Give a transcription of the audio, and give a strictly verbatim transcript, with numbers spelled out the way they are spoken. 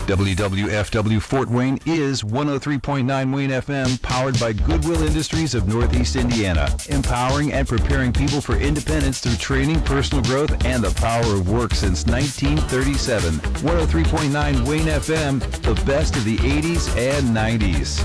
W W F W Fort Wayne is one oh three point nine Wayne F M, powered by Goodwill Industries of Northeast Indiana, empowering and preparing people for independence through training, personal growth, and the power of work since nineteen thirty-seven. one oh three point nine Wayne F M, the best of the eighties and nineties.